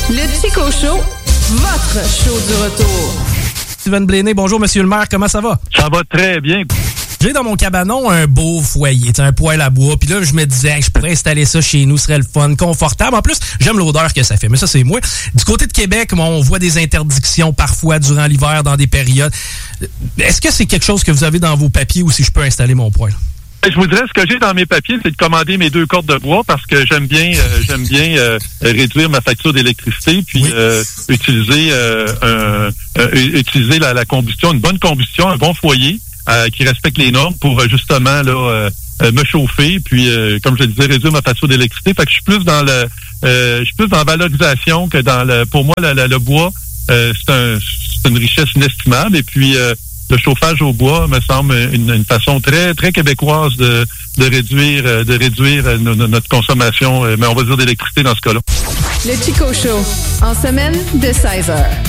Le Chico Show, votre show du retour. Steven Bléné, bonjour Monsieur le maire, comment ça va? Ça va très bien. J'ai dans mon cabanon un beau foyer, un poêle à bois, puis là je me disais je pourrais installer ça chez nous, ce serait le fun, confortable. En plus, j'aime l'odeur que ça fait, mais ça c'est moi. Du côté de Québec, on voit des interdictions parfois durant l'hiver dans des périodes. Est-ce que c'est quelque chose que vous avez dans vos papiers ou si je peux installer mon poêle? Je vous dirais, ce que j'ai dans mes papiers, c'est de commander mes 2 cordes de bois parce que j'aime bien réduire ma facture d'électricité puis utiliser la combustion, une bonne combustion, un bon foyer qui respecte les normes pour justement là me chauffer puis comme je le disais, réduire ma facture d'électricité. Fait que je suis plus dans la valorisation que dans pour moi le bois c'est une richesse inestimable et puis le chauffage au bois me semble une façon très très québécoise de réduire notre consommation, mais on va dire d'électricité dans ce cas-là. Le Chico Show, en semaine de 16h.